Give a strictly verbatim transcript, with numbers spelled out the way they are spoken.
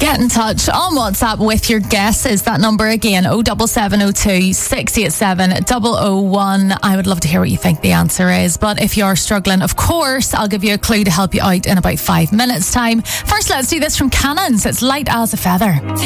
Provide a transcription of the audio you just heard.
Get in touch on WhatsApp with your guess. Is that number again? oh seven seven oh two, six eight seven, zero zero one. I would love to hear what you think the answer is. But if you are struggling, of course, I'll give you a clue to help you out in about five minutes time. First, let's do this from Cannons. It's Light as a Feather.